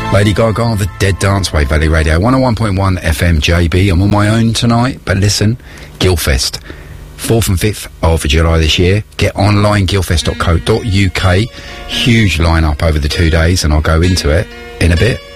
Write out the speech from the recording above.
Lady Gaga, The Dead Dance, Wave Valley Radio, 101.1 FM JB. I'm on my own tonight, but listen, Guildfest, 4th and 5th of July this year. Get online, guildfest.co.uk. Huge lineup over the 2 days, and I'll go into it in a bit.